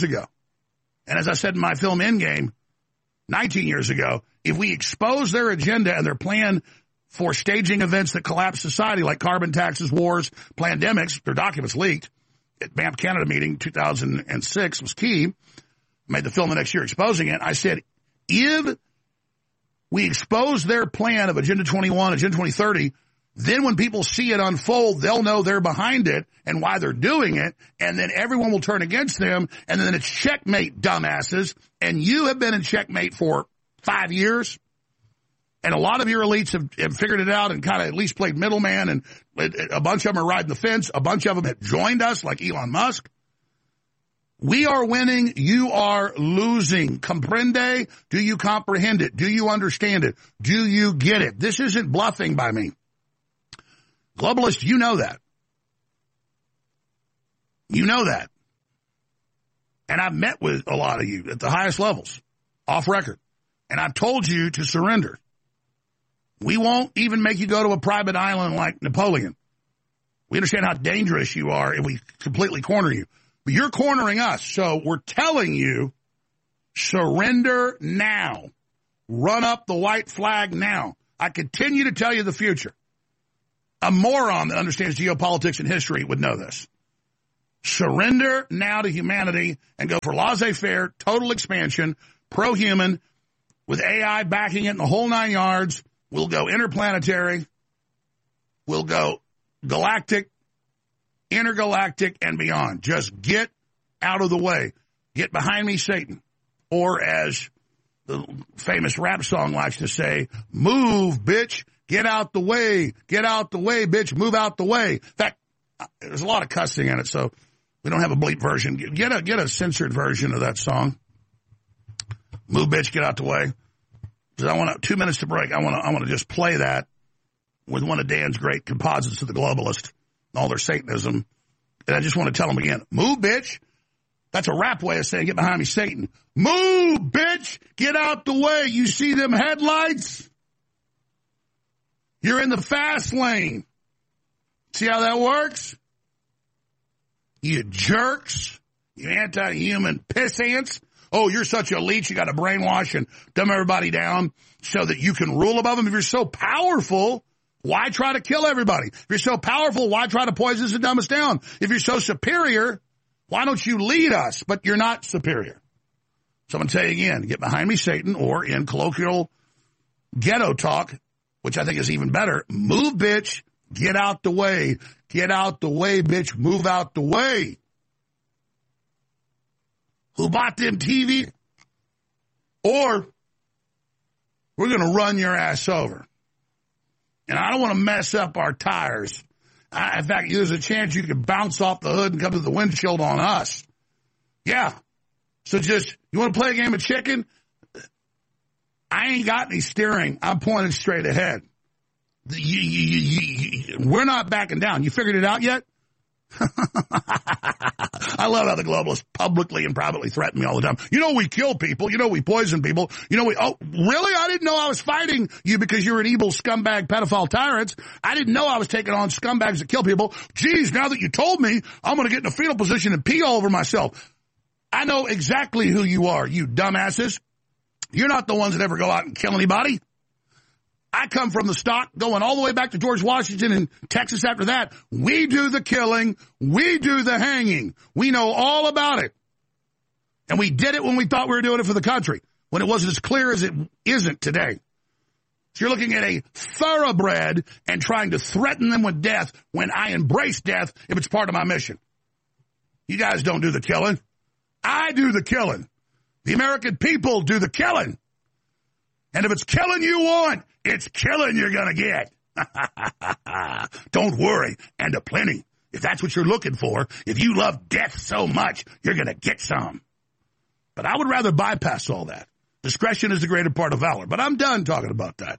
ago. And as I said in my film Endgame 19 years ago, if we expose their agenda and their plan for staging events that collapse society like carbon taxes, wars, pandemics, their documents leaked at BAMP Canada meeting 2006 was key. Made the film the next year exposing it. I said, if we expose their plan of Agenda 21, Agenda 2030, then when people see it unfold, they'll know they're behind it and why they're doing it, and then everyone will turn against them, and then it's checkmate, dumbasses, and you have been in checkmate for 5 years, and a lot of your elites have figured it out and kind of at least played middleman, and a bunch of them are riding the fence, a bunch of them have joined us, like Elon Musk. We are winning, you are losing. Comprende? Do you comprehend it? Do you understand it? Do you get it? This isn't bluffing by me. Globalists, you know that. You know that. And I've met with a lot of you at the highest levels, off record. And I've told you to surrender. We won't even make you go to a private island like Napoleon. We understand how dangerous you are if we completely corner you. But you're cornering us, so we're telling you, surrender now. Run up the white flag now. I continue to tell you the future. A moron that understands geopolitics and history would know this. Surrender now to humanity and go for laissez-faire, total expansion, pro-human, with AI backing it in the whole 9 yards. We'll go interplanetary. We'll go galactic, intergalactic, and beyond. Just get out of the way. Get behind me, Satan. Or as the famous rap song likes to say, move, bitch. Get out the way. Get out the way, bitch. Move out the way. In fact, there's a lot of cussing in it, so we don't have a bleep version. Get a censored version of that song. Move, bitch. Get out the way. Because I want 2 minutes to break. I want to just play that with one of Dan's great composites of the globalist and all their Satanism. And I just want to tell them again, move, bitch. That's a rap way of saying, get behind me, Satan. Move, bitch. Get out the way. You see them headlights? You're in the fast lane. See how that works? You jerks. You anti-human piss ants. Oh, you're such a leech. You got to brainwash and dumb everybody down so that you can rule above them. If you're so powerful, why try to kill everybody? If you're so powerful, why try to poison us and dumb us down? If you're so superior, why don't you lead us? But you're not superior. So I'm going to tell you again, get behind me, Satan, or in colloquial ghetto talk, which I think is even better, move, bitch, get out the way. Get out the way, bitch, move out the way. Who bought them TV? Or we're going to run your ass over. And I don't want to mess up our tires. In fact, there's a chance you could bounce off the hood and come to the windshield on us. Yeah. So you want to play a game of chicken? I ain't got any steering. I'm pointing straight ahead. We're not backing down. You figured it out yet? I love how the globalists publicly and privately threaten me all the time. You know we kill people. You know we poison people. You know oh, really? I didn't know I was fighting you because you're an evil scumbag pedophile tyrants. I didn't know I was taking on scumbags that kill people. Geez, now that you told me, I'm going to get in a fetal position and pee all over myself. I know exactly who you are, you dumbasses. You're not the ones that ever go out and kill anybody. I come from the stock going all the way back to George Washington and Texas after that. We do the killing. We do the hanging. We know all about it. And we did it when we thought we were doing it for the country, when it wasn't as clear as it isn't today. So you're looking at a thoroughbred and trying to threaten them with death when I embrace death if it's part of my mission. You guys don't do the killing. I do the killing. The American people do the killing. And if it's killing you want, it's killing you're going to get. Don't worry, and aplenty. If that's what you're looking for, if you love death so much, you're going to get some. But I would rather bypass all that. Discretion is the greater part of valor. But I'm done talking about that.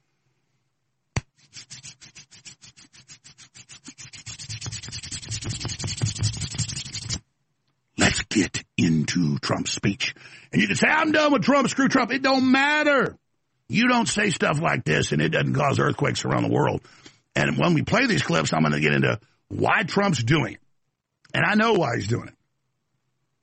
Let's get into Trump's speech. And you can say, I'm done with Trump, screw Trump. It don't matter. You don't say stuff like this, and it doesn't cause earthquakes around the world. And when we play these clips, I'm going to get into why Trump's doing it. And I know why he's doing it.